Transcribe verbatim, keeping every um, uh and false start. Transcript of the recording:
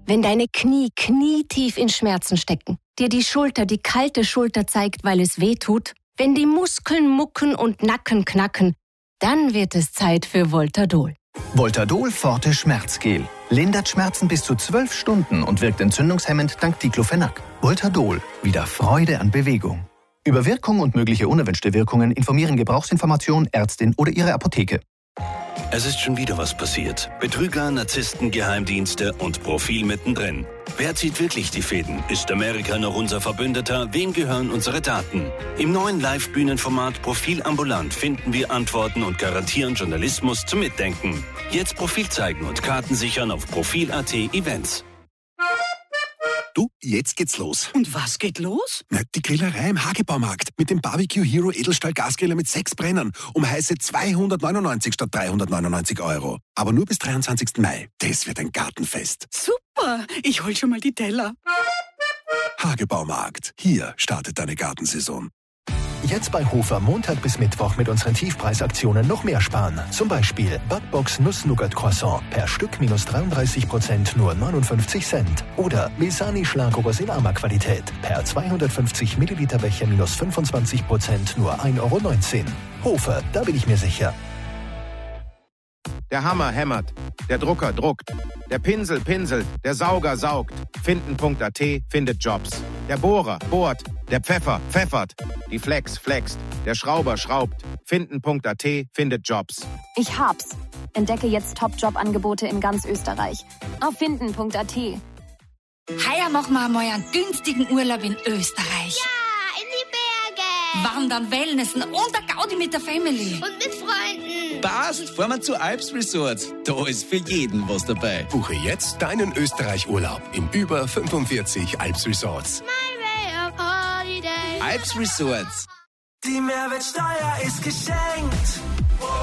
Wenn deine Knie knietief in Schmerzen stecken, dir die Schulter die kalte Schulter zeigt, weil es weh tut, wenn die Muskeln mucken und Nacken knacken, dann wird es Zeit für Voltadol. Voltadol Forte Schmerzgel. Lindert Schmerzen bis zu zwölf Stunden und wirkt entzündungshemmend dank Diclofenac. Voltadol. Wieder Freude an Bewegung. Über Wirkung und mögliche unerwünschte Wirkungen informieren Gebrauchsinformation, Ärztin oder Ihre Apotheke. Es ist schon wieder was passiert. Betrüger, Narzissten, Geheimdienste und Profil mittendrin. Wer zieht wirklich die Fäden? Ist Amerika noch unser Verbündeter? Wem gehören unsere Daten? Im neuen Live-Bühnenformat Profil ambulant finden wir Antworten und garantieren Journalismus zum Mitdenken. Jetzt Profil zeigen und Karten sichern auf Profil punkt at Events. Du, jetzt geht's los. Und was geht los? Na, die Grillerei im Hagebaumarkt mit dem Barbecue Hero Edelstahl Gasgriller mit sechs Brennern um heiße zweihundertneunundneunzig statt dreihundertneunundneunzig Euro. Aber nur bis dreiundzwanzigsten Mai. Das wird ein Gartenfest. Super, ich hol schon mal die Teller. Hagebaumarkt. Hier startet deine Gartensaison. Jetzt bei Hofer Montag bis Mittwoch mit unseren Tiefpreisaktionen noch mehr sparen. Zum Beispiel Backbox Nuss-Nougat-Croissant per Stück minus dreiunddreißig Prozent nur neunundfünfzig Cent. Oder Mesani Schlagobers in Ama-Qualität per zweihundertfünfzig Milliliter Becher minus fünfundzwanzig Prozent nur ein Euro neunzehn. Hofer, da bin ich mir sicher. Der Hammer hämmert, der Drucker druckt, der Pinsel pinselt, der Sauger saugt. Finden punkt at findet Jobs. Der Bohrer bohrt, der Pfeffer pfeffert, die Flex flext, der Schrauber schraubt. Finden punkt at findet Jobs. Ich hab's. Entdecke jetzt Top-Job-Angebote in ganz Österreich. Auf finden punkt at. Heuer machen wir mal einen günstigen Urlaub in Österreich. Ja, in die Berge. Wandern, Wellnessen und der Gaudi mit der Family. Und mit Freunden. Basel, fahren wir zu Alps Resorts. Da ist für jeden was dabei. Buche jetzt deinen Österreich-Urlaub in über fünfundvierzig Alps Resorts. My way of holiday. Alps Resorts. Die Mehrwertsteuer ist geschenkt.